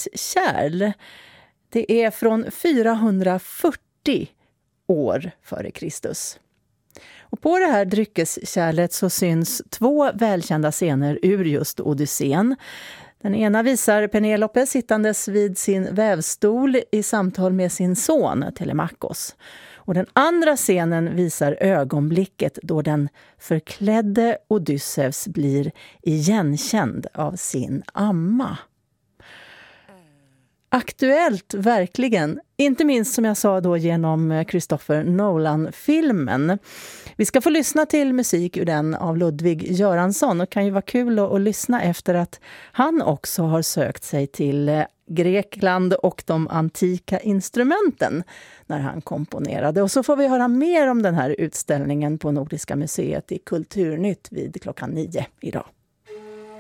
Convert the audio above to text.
dryckeskärl. Det är från 440 år före Kristus. Och på det här dryckeskärlet så syns 2 välkända scener ur just Odysseen. Den ena visar Penelope sittandes vid sin vävstol i samtal med sin son Telemachos. Och den andra scenen visar ögonblicket då den förklädde Odysseus blir igenkänd av sin amma. Aktuellt verkligen, inte minst som jag sa då genom Christopher Nolan-filmen. Vi ska få lyssna till musik ur den av Ludvig Göransson och kan ju vara kul att lyssna efter att han också har sökt sig till Grekland och de antika instrumenten när han komponerade. Och så får vi höra mer om den här utställningen på Nordiska museet i Kulturnytt vid 9:00 idag.